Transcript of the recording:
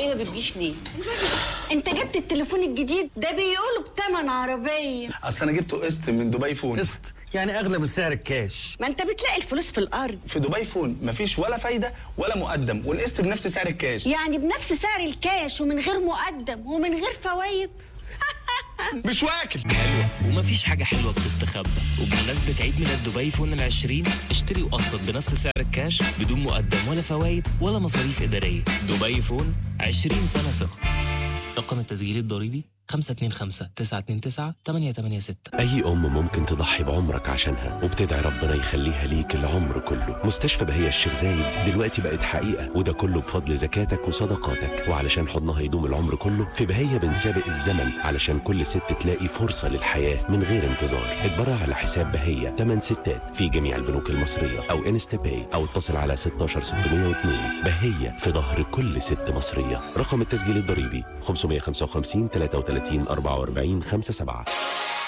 ما بتجيش ليه؟ انت جبت التليفون الجديد ده بيقولوا بتمن عربيه. اصل انا جبته قسط من دبي فون. قسط يعني اغلى من سعر الكاش. ما انت بتلاقي الفلوس في الارض. في دبي فون مفيش ولا فايده ولا مقدم، والقسط بنفس سعر الكاش. يعني بنفس سعر الكاش ومن غير مقدم ومن غير فوايد. مش واكل. حلوة ومفيش حاجة حلوة بتستخبى. وبمناسبة عيد ميلاد دبي فون 20 اشتري وقسط بنفس سعر الكاش بدون مقدم ولا فوايد ولا مصاريف إدارية. دبي فون 20 سنة ثقة. رقم التسجيل الضريبي 525-929-886. أي أم ممكن تضحي بعمرك عشانها وبتدعي ربنا يخليها ليك العمر كله. مستشفى بهية الشيخ زايد دلوقتي بقت حقيقة، وده كله بفضل زكاتك وصدقاتك. وعلشان حضنها يدوم العمر كله، في بهية بنسابق الزمن علشان كل ست تلاقي فرصة للحياة من غير انتظار. اتبرع على حساب بهية 8 ستات في جميع البنوك المصرية أو انستا باي، أو اتصل على 16602. بهية في ظهر كل ست مصرية. رقم التسجيل الضريبي 555-33-44-57.